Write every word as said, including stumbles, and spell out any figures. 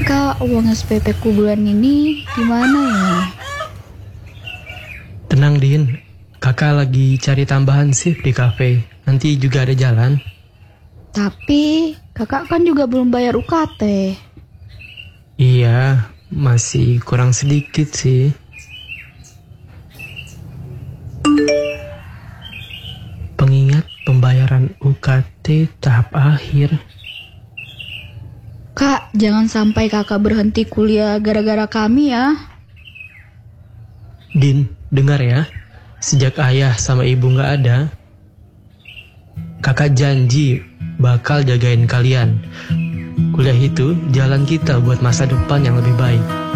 Kak, uang S P P ku bulan ini gimana ya? Tenang Din, kakak lagi cari tambahan shift di kafe. Nanti juga ada jalan. Tapi kakak kan juga belum bayar U K T. Iya, masih kurang sedikit sih. Pengingat pembayaran U K T tahap akhir. Kak, jangan sampai kakak berhenti kuliah gara-gara kami ya. Din, dengar ya. Sejak ayah sama ibu gak ada, kakak janji bakal jagain kalian. Kuliah itu jalan kita buat masa depan yang lebih baik.